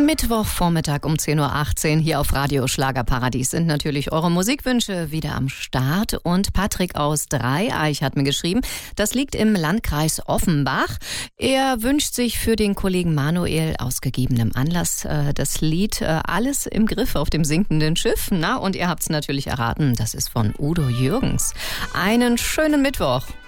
Mittwochvormittag um 10.18 Uhr hier auf Radio Schlagerparadies sind natürlich eure Musikwünsche wieder am Start. Und Patrick aus Dreieich hat mir geschrieben, das liegt im Landkreis Offenbach. Er wünscht sich für den Kollegen Manuel aus gegebenem Anlass das Lied Alles im Griff auf dem sinkenden Schiff. Na, und ihr habt's natürlich erraten, das ist von Udo Jürgens. Einen schönen Mittwoch.